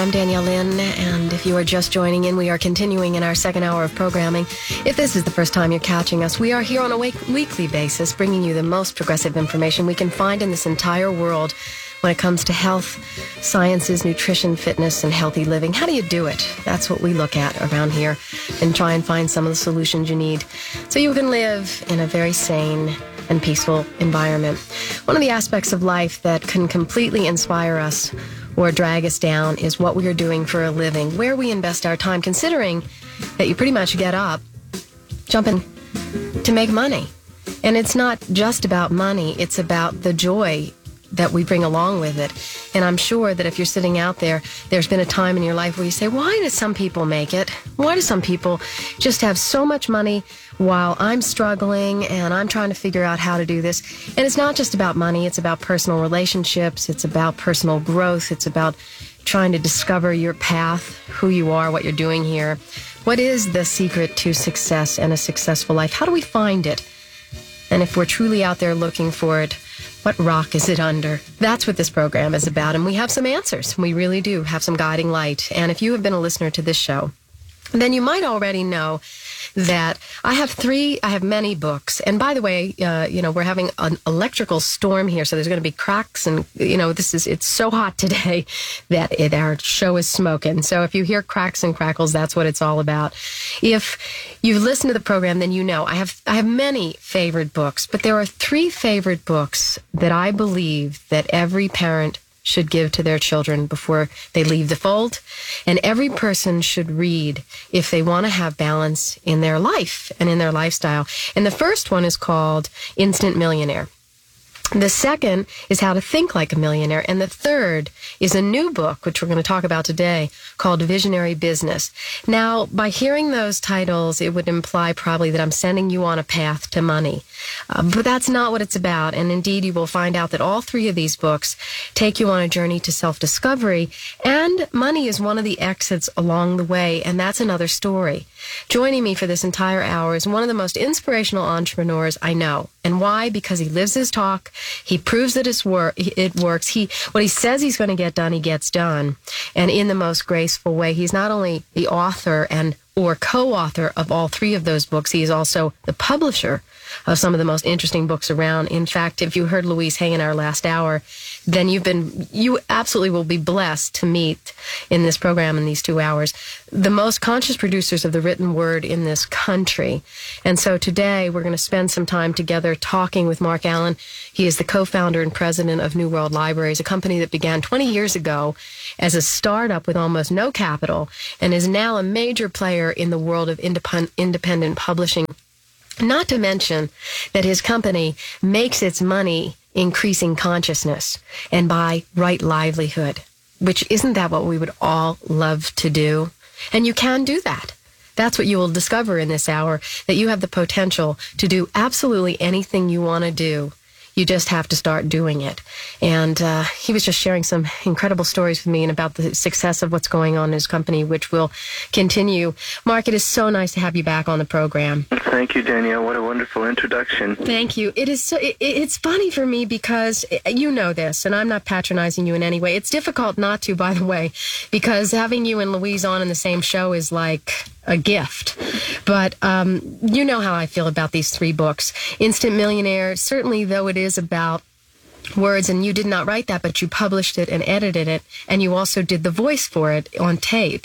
I'm Danielle Lynn, and if you are just joining in, we are continuing in our second hour of programming. If this is the first time you're catching us, we are here on a weekly basis, bringing you the most progressive information we can find in this entire world when it comes to health, sciences, nutrition, fitness, and healthy living. How do you do it? That's what we look at around here and try and find some of the solutions you need so you can live in a very sane and peaceful environment. One of the aspects of life that can completely inspire us or drag us down is what we are doing for a living, where we invest our time, considering that you pretty much get up, jump in to make money. And it's not just about money, it's about the joy that we bring along with it. And I'm sure that if you're sitting out there, there's been a time in your life where you say, why do some people make it? Why do some people just have so much money while I'm struggling and I'm trying to figure out how to do this? And it's not just about money, it's about personal relationships, it's about personal growth, it's about trying to discover your path, who you are, what you're doing here. What is the secret to success and a successful life? How do we find it? And if we're truly out there looking for it, what rock is it under? That's what this program is about, and we have some answers. We really do have some guiding light. And if you have been a listener to this show, then you might already know that I have many books. And by the way, we're having an electrical storm here, so there's going to be cracks and, it's so hot today that our show is smoking. So if you hear cracks and crackles, that's what it's all about. If you've listened to the program, then you know I have many favorite books, but there are 3 favorite books that I believe that every parent should give to their children before they leave the fold, and every person should read if they want to have balance in their life and in their lifestyle. And the first one is called Instant Millionaire. The second is How to Think Like a Millionaire. And the third is a new book, which we're going to talk about today, called Visionary Business. Now, by hearing those titles, it would imply probably that I'm sending you on a path to money. But that's not what it's about. And indeed, you will find out that all 3 of these books take you on a journey to self-discovery. And money is one of the exits along the way. And that's another story. Joining me for this entire hour is one of the most inspirational entrepreneurs I know. And why? Because he lives his talk. He proves that it works. What he says he's going to get done, he gets done. And in the most graceful way. He's not only the author or co-author of all 3 of those books, he is also the publisher of some of the most interesting books around. In fact, if you heard Louise Hay in our last hour, then you absolutely will be blessed to meet in this program in these 2 hours the most conscious producers of the written word in this country. And so today we're going to spend some time together talking with Mark Allen. He is the co-founder and president of New World Libraries, a company that began 20 years ago as a startup with almost no capital and is now a major player in the world of independent publishing. Not to mention that his company makes its money increasing consciousness and by right livelihood, which isn't that what we would all love to do? And you can do that. That's what you will discover in this hour, that you have the potential to do absolutely anything you want to do. You just have to start doing it. And he was just sharing some incredible stories with me and about the success of what's going on in his company, which will continue. Mark, it is so nice to have you back on the program. Thank you, Danielle. What a wonderful introduction. Thank you. It is it's funny for me because you know this, and I'm not patronizing you in any way. It's difficult not to, by the way, because having you and Louise on in the same show is like a gift. But you know how I feel about these 3 books. Instant Millionaire, certainly though it is about words, and you did not write that, but you published it and edited it, and you also did the voice for it on tape,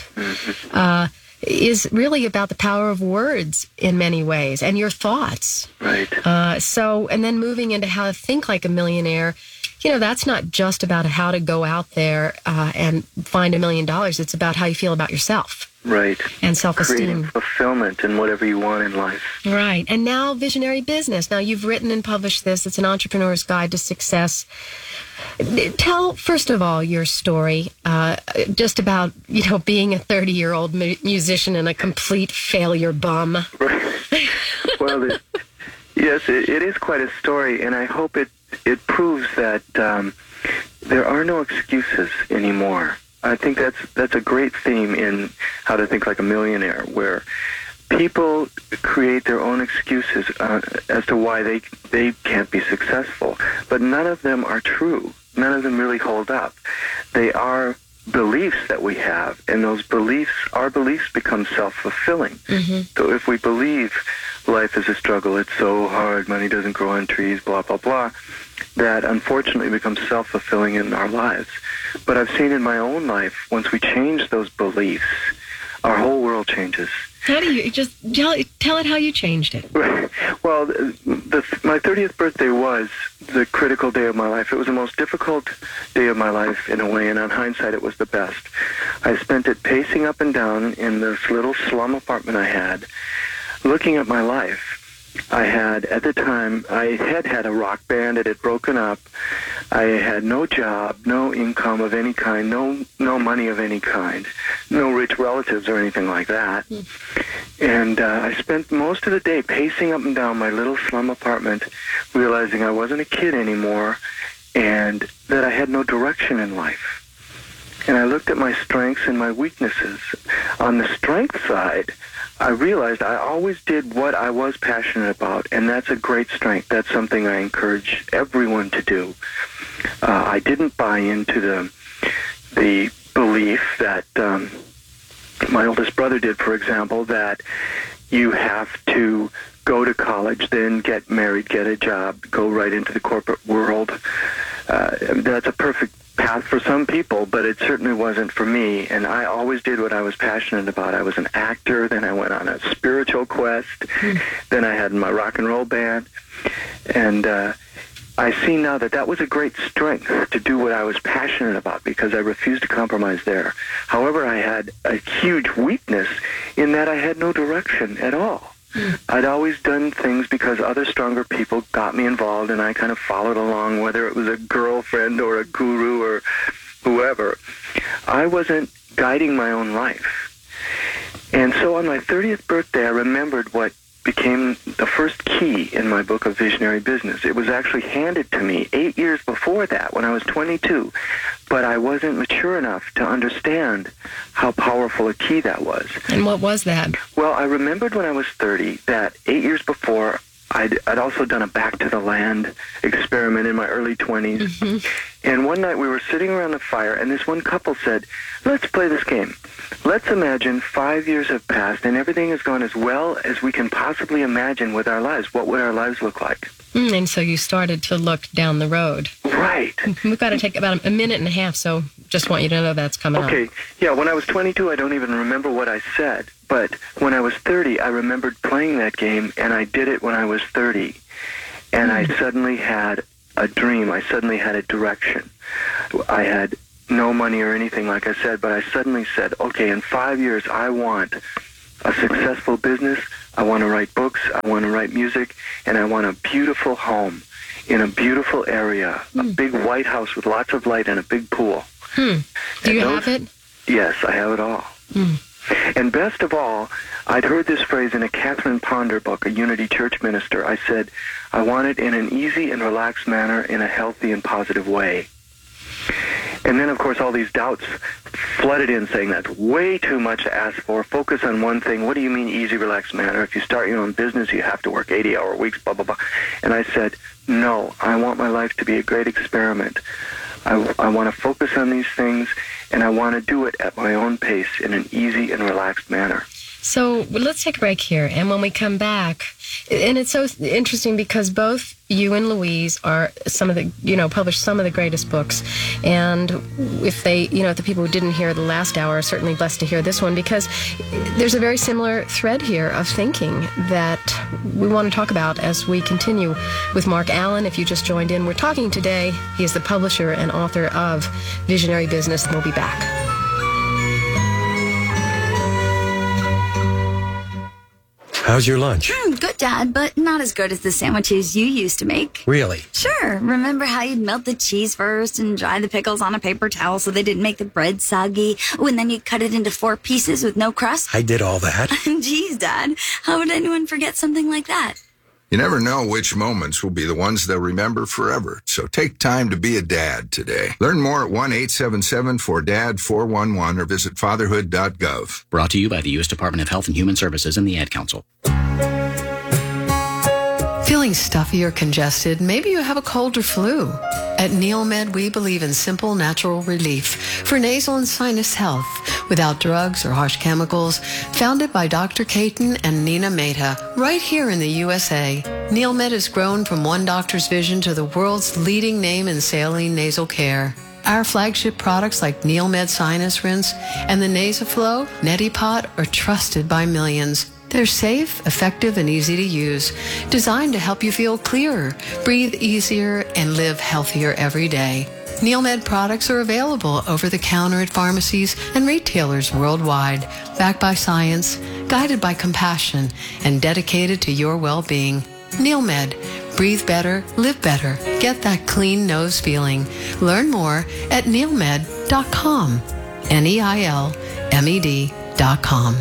is really about the power of words in many ways, and your thoughts. Right. And then moving into How to Think Like a Millionaire, that's not just about how to go out there and find $1 million. It's about how you feel about yourself. Right. And self-esteem. Creating fulfillment in whatever you want in life. Right. And now Visionary Business. Now you've written and published this. It's an entrepreneur's guide to success. Tell, first of all, your story, just about, being a 30-year-old musician and a complete failure bum. Right. Well, yes, it is quite a story, and I hope it proves that there are no excuses anymore. I think that's a great theme in How to Think Like a Millionaire, where people create their own excuses as to why they can't be successful, but none of them are true. None of them really hold up. They are beliefs that we have, and our beliefs become self-fulfilling. Mm-hmm. So if we believe life is a struggle, it's so hard, money doesn't grow on trees, blah, blah, blah, that unfortunately becomes self-fulfilling in our lives. But I've seen in my own life, once we change those beliefs, our whole world changes. How do you, just tell it how you changed it? Well, my 30th birthday was the critical day of my life. It was the most difficult day of my life in a way, and on hindsight, it was the best. I spent it pacing up and down in this little slum apartment I had, looking at my life. I had, at the time, I had a rock band. It had broken up. I had no job, no income of any kind, no money of any kind, no rich relatives or anything like that. And I spent most of the day pacing up and down my little slum apartment, realizing I wasn't a kid anymore and that I had no direction in life. And I looked at my strengths and my weaknesses. On the strength side, I realized I always did what I was passionate about, and that's a great strength. That's something I encourage everyone to do. I didn't buy into the belief that my oldest brother did, for example, that you have to go to college, then get married, get a job, go right into the corporate world. That's a perfect path for some people, but it certainly wasn't for me, and I always did what I was passionate about. I was an actor, then I went on a spiritual quest, then I had my rock and roll band, and I see now that was a great strength to do what I was passionate about because I refused to compromise there. However, I had a huge weakness in that I had no direction at all. I'd always done things because other stronger people got me involved, and I kind of followed along, whether it was a girlfriend or a guru or whoever. I wasn't guiding my own life. And so on my 30th birthday, I remembered what became the first key in my book of Visionary Business. It was actually handed to me 8 years before that, when I was 22, but I wasn't mature enough to understand how powerful a key that was. And what was that? Well, I remembered when I was 30 that 8 years before, I'd also done a back to the land experiment in my early 20s. Mm-hmm. And one night we were sitting around the fire, and this one couple said, let's play this game. Let's imagine 5 years have passed and everything has gone as well as we can possibly imagine with our lives. What would our lives look like? And so you started to look down the road. Right. We've got to take about a minute and a half, so just want you to know that's coming up. Okay. Yeah, when I was 22, I don't even remember what I said. But when I was 30, I remembered playing that game, and I did it when I was 30. And I suddenly had a dream. I suddenly had a direction. I had no money or anything, like I said, but I suddenly said, okay, in 5 years, I want a successful business, I want to write books, I want to write music, and I want a beautiful home in a beautiful area, a big white house with lots of light and a big pool. Do you have it? Yes, I have it all. And best of all, I'd heard this phrase in a Catherine Ponder book, a Unity Church minister. I said, I want it in an easy and relaxed manner, in a healthy and positive way. And then, of course, all these doubts flooded in, saying that's way too much to ask for. Focus on one thing. What do you mean easy, relaxed manner? If you start your own business, you have to work 80-hour weeks, blah, blah, blah. And I said, no, I want my life to be a great experiment. I want to focus on these things, and I want to do it at my own pace in an easy and relaxed manner. So let's take a break here, and when we come back, and it's so interesting because both you and Louise are published some of the greatest books, and if they, the people who didn't hear the last hour are certainly blessed to hear this one, because there's a very similar thread here of thinking that we want to talk about as we continue with Mark Allen. If you just joined in, we're talking today. He is the publisher and author of Visionary Business, and we'll be back. How's your lunch? Good, Dad, but not as good as the sandwiches you used to make. Really? Sure. Remember how you'd melt the cheese first and dry the pickles on a paper towel so they didn't make the bread soggy? Oh, and then you'd cut it into 4 pieces with no crust? I did all that. Geez, Dad, how would anyone forget something like that? You never know which moments will be the ones they'll remember forever. So take time to be a dad today. Learn more at 1-877-4DAD-411 or visit fatherhood.gov. Brought to you by the U.S. Department of Health and Human Services and the Ad Council. Feeling stuffy or congested? Maybe you have a cold or flu. At NeilMed, we believe in simple natural relief for nasal and sinus health without drugs or harsh chemicals. Founded by Dr. Caton and Nina Mehta right here in the USA, NeilMed has grown from one doctor's vision to the world's leading name in saline nasal care. Our flagship products like NeilMed Sinus Rinse and the NasoFlow Neti-Pot are trusted by millions. They're safe, effective, and easy to use, designed to help you feel clearer, breathe easier, and live healthier every day. NeilMed products are available over the counter at pharmacies and retailers worldwide, backed by science, guided by compassion, and dedicated to your well-being. NeilMed. Breathe better, live better. Get that clean nose feeling. Learn more at neilmed.com. NeilMed.com.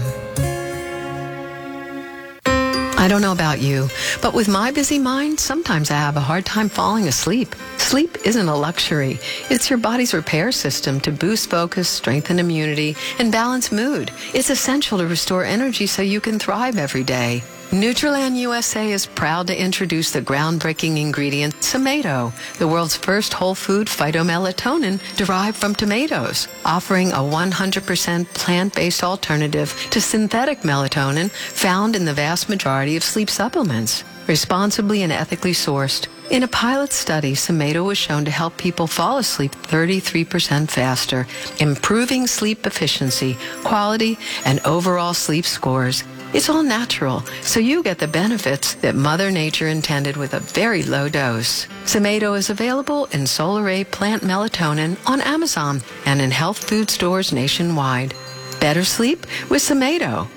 I don't know about you, but with my busy mind, sometimes I have a hard time falling asleep. Sleep isn't a luxury. It's your body's repair system to boost focus, strengthen immunity, and balance mood. It's essential to restore energy so you can thrive every day. Nutriland USA is proud to introduce the groundbreaking ingredient Somato, the world's first whole food phytomelatonin derived from tomatoes, offering a 100% plant-based alternative to synthetic melatonin found in the vast majority of sleep supplements. Responsibly and ethically sourced. In a pilot study, Somato was shown to help people fall asleep 33% faster, improving sleep efficiency, quality, and overall sleep scores. It's all natural, so you get the benefits that Mother Nature intended with a very low dose. Somato is available in Solaray Plant Melatonin on Amazon and in health food stores nationwide. Better sleep with Somato.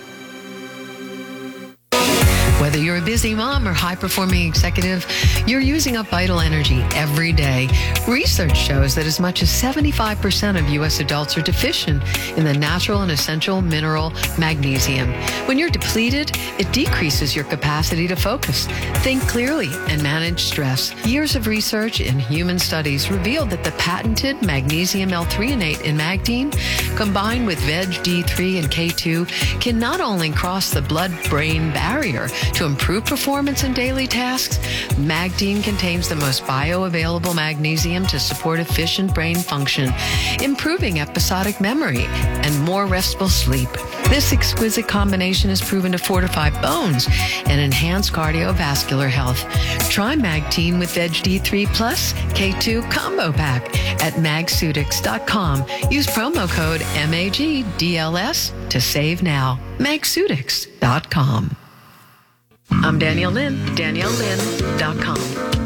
Whether you're a busy mom or high-performing executive, you're using up vital energy every day. Research shows that as much as 75% of U.S. adults are deficient in the natural and essential mineral magnesium. When you're depleted, it decreases your capacity to focus, think clearly, and manage stress. Years of research in human studies revealed that the patented magnesium L-threonate in Magdean, combined with Veg D3 and K2, can not only cross the blood-brain barrier to improve performance in daily tasks, Magdean contains the most bioavailable magnesium to support efficient brain function, improving episodic memory and more restful sleep. This exquisite combination is proven to fortify bones and enhance cardiovascular health. Try Magdean with Veg D3 Plus K2 Combo Pack at magsudix.com. Use promo code MAGDLS to save now. magsudix.com. I'm Danielle Lynn, DanielleLynn.com.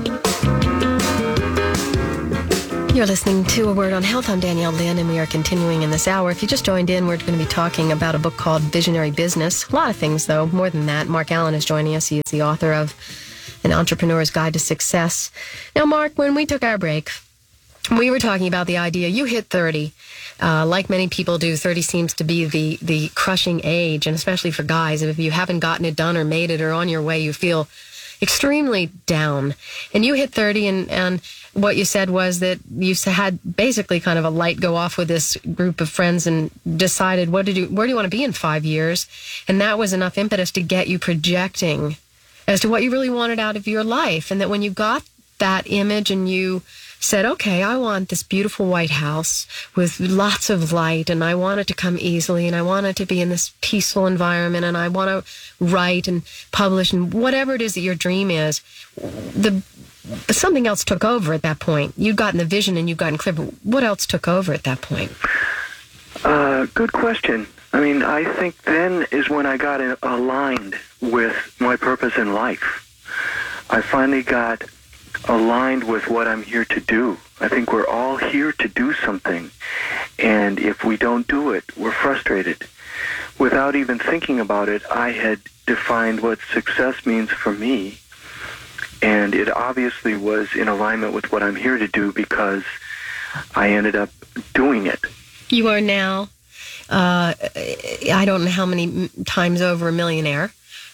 You're listening to A Word on Health. I'm Danielle Lynn, and we are continuing in this hour. If you just joined in, we're going to be talking about a book called Visionary Business. A lot of things, though, more than that. Mark Allen is joining us. He is the author of An Entrepreneur's Guide to Success. Now, Mark, when we took our break, we were talking about the idea you hit 30. Like many people do, 30 seems to be the crushing age, and especially for guys. If you haven't gotten it done or made it or on your way, you feel extremely down. And you hit 30, and what you said was that you had basically kind of a light go off with this group of friends and decided, where do you want to be in 5 years? And that was enough impetus to get you projecting as to what you really wanted out of your life. And that when you got that image and you said, okay, I want this beautiful White House with lots of light, and I want it to come easily, and I want it to be in this peaceful environment, and I want to write and publish, and whatever it is that your dream is, something else took over at that point. You'd gotten the vision and you'd gotten clear, but what else took over at that point? Good question. I mean, I think then is when I got aligned with my purpose in life. I finally got aligned with what I'm here to do. I think we're all here to do something, and if we don't do it, we're frustrated. Without even thinking about it, I had defined what success means for me, and it obviously was in alignment with what I'm here to do because I ended up doing it. You are now, I don't know how many times over a millionaire.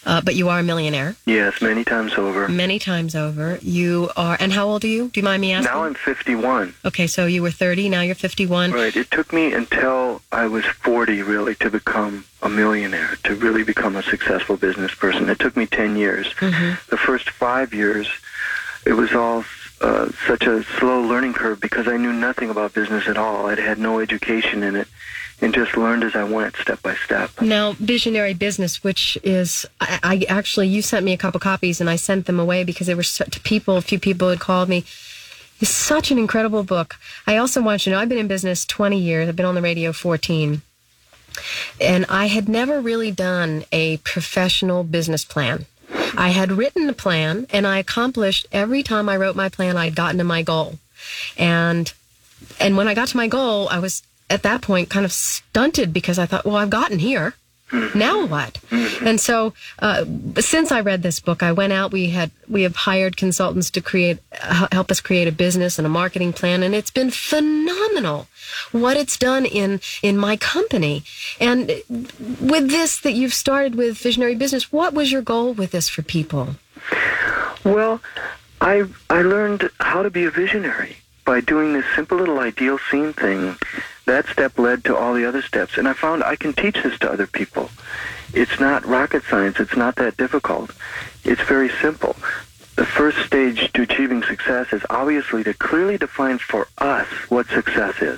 but you are a millionaire. Yes, many times over. Many times over. You are, and how old are you? Do you mind me asking? Now I'm 51. Okay, so you were 30, now you're 51. Right. It took me until I was 40, really, to become a millionaire, to really become a successful business person. It took me 10 years. The first 5 years, it was all such a slow learning curve because I knew nothing about business at all. I'd had no education in it and just learned as I went, step by step. Now, Visionary Business, which is, I actually, you sent me a couple copies and I sent them away because they were to people, a few people had called me. It's such an incredible book. I also want you to know, I've been in business 20 years. I've been on the radio 14. And I had never really done a professional business plan. I had written a plan, and I accomplished every time I wrote my plan, I'd gotten to my goal. And when I got to my goal, I was at that point kind of stunted because I thought, well, I've gotten here. Now what? And so since I read this book, I went out. We have hired consultants to help us create a business and a marketing plan, and it's been phenomenal what it's done in my company. And with this that you've started with Visionary Business, what was your goal with this for people? Well, I learned how to be a visionary by doing this simple little ideal scene thing. That step led to all the other steps, and I found I can teach this to other people. It's not rocket science. It's not that difficult. It's very simple. The first stage to achieving success is obviously to clearly define for us what success is,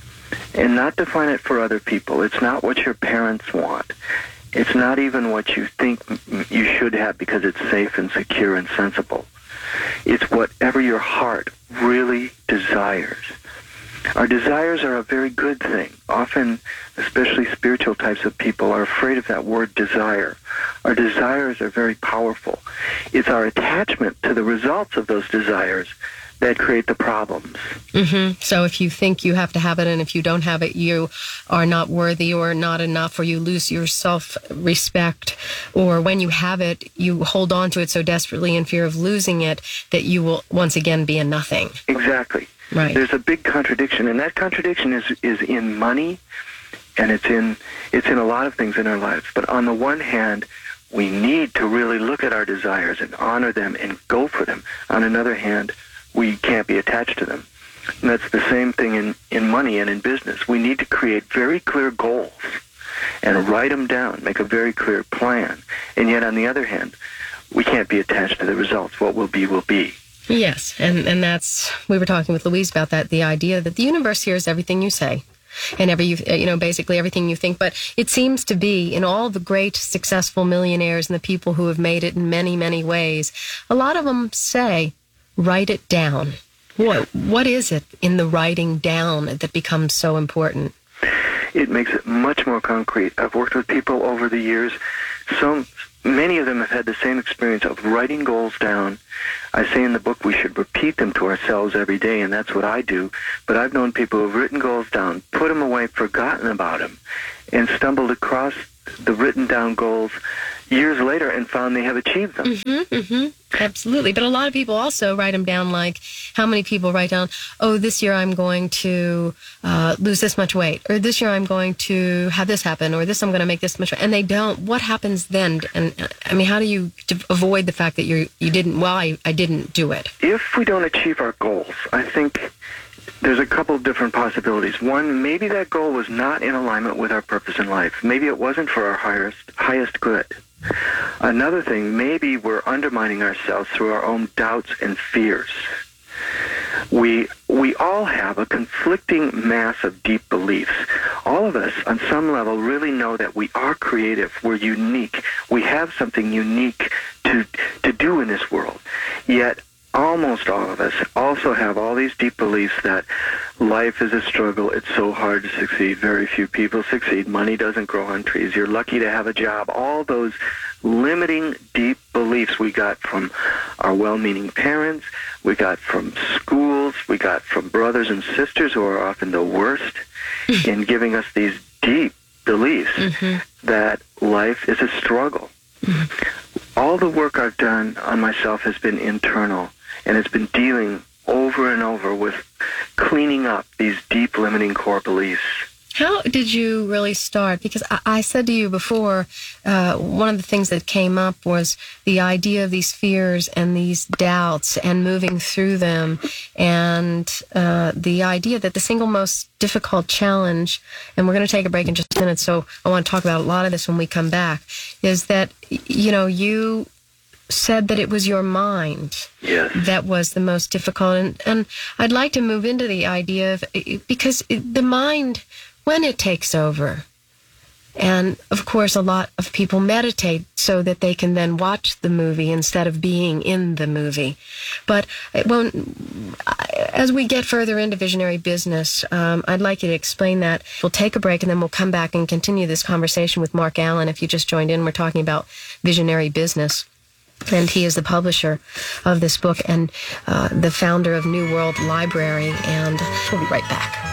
and not define it for other people. It's not what your parents want. It's not even what you think you should have because it's safe and secure and sensible. It's whatever your heart really desires. Our desires are a very good thing. Often, especially spiritual types of people, are afraid of that word desire. Our desires are very powerful. It's our attachment to the results of those desires that create the problems. So if you think you have to have it, and if you don't have it, you are not worthy or not enough, or you lose your self-respect, or when you have it, you hold on to it so desperately in fear of losing it that you will once again be a nothing. Exactly. Right. There's a big contradiction, and that contradiction is in money, and it's in a lot of things in our lives. But on the one hand, we need to really look at our desires and honor them and go for them. On another hand, we can't be attached to them. And that's the same thing in money and in business. We need to create very clear goals and write them down, make a very clear plan. And yet, on the other hand, we can't be attached to the results. What will be, will be. Yes, and that's, we were talking with Louise about that, the idea that the universe hears everything you say and basically everything you think. But it seems to be in all the great successful millionaires and the people who have made it in many, many ways, a lot of them say, write it down. What is it in the writing down that becomes so important? It makes it much more concrete. I've worked with people over the years. So many of them have had the same experience of writing goals down. I say in the book we should repeat them to ourselves every day, and that's what I do. But I've known people who have written goals down, put them away, forgotten about them, and stumbled across the written down goals years later and found they have achieved them. Absolutely. But a lot of people also write them down, like how many people write down, oh, this year I'm going to lose this much weight, or this year I'm going to have this happen, or this I'm going to make this much weight, and they don't. What happens then? And I mean, how do you avoid the fact that you didn't, well, I didn't do it? If we don't achieve our goals, I think there's a couple of different possibilities. One, maybe that goal was not in alignment with our purpose in life. Maybe it wasn't for our highest good. Another thing, maybe we're undermining ourselves through our own doubts and fears. We all have a conflicting mass of deep beliefs. All of us, on some level, really know that we are creative. We're unique. We have something unique to do in this world. Yet, almost all of us also have all these deep beliefs that life is a struggle. It's so hard to succeed. Very few people succeed. Money doesn't grow on trees. You're lucky to have a job. All those limiting deep beliefs we got from our well-meaning parents, we got from schools, we got from brothers and sisters who are often the worst in giving us these deep beliefs that life is a struggle. All the work I've done on myself has been internal, and it's been dealing over and over with cleaning up these deep limiting core beliefs. How did you really start? Because I said to you before, one of the things that came up was the idea of these fears and these doubts and moving through them, and the idea that the single most difficult challenge, and we're going to take a break in just a minute, so I want to talk about a lot of this when we come back, is that, you said that it was your mind that was the most difficult. And I'd like to move into the idea of, because the mind, when it takes over, and of course a lot of people meditate so that they can then watch the movie instead of being in the movie. But as we get further into visionary business, I'd like you to explain that. We'll take a break and then we'll come back and continue this conversation with Mark Allen. If you just joined in, we're talking about visionary business. And he is the publisher of this book and the founder of New World Library. And we'll be right back.